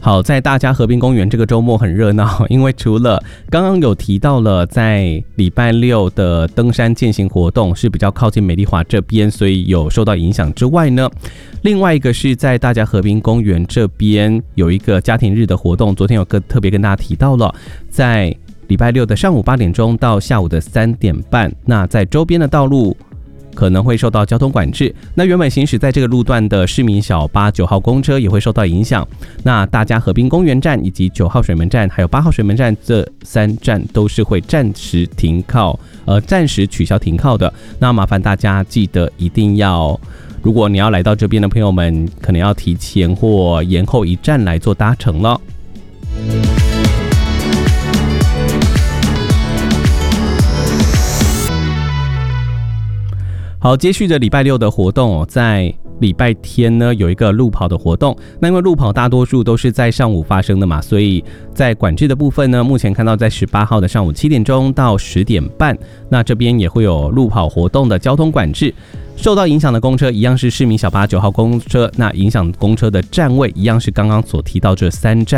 好，在大家河滨公园这个周末很热闹，因为除了刚刚有提到了在礼拜六的登山健行活动是比较靠近美丽华这边，所以有受到影响之外呢，另外一个是在大家河滨公园这边有一个家庭日的活动，昨天有特别跟大家提到了，在礼拜六的上午8点钟到下午的3点半，那在周边的道路可能会受到交通管制，那原本行驶在这个路段的市民小巴9号公车也会受到影响。那大家河滨公园站以及9号水门站还有8号水门站这3站都是会暂时取消停靠的。那麻烦大家记得一定要，如果你要来到这边的朋友们，可能要提前或延后1站来做搭乘了。好，接续着礼拜六的活动在礼拜天呢有一个路跑的活动。那因为路跑大多数都是在上午发生的嘛，所以在管制的部分呢，目前看到在18号的上午7点钟到10点半，那这边也会有路跑活动的交通管制。受到影响的公车一样是市民小巴9号公车，那影响公车的站位一样是刚刚所提到这3站。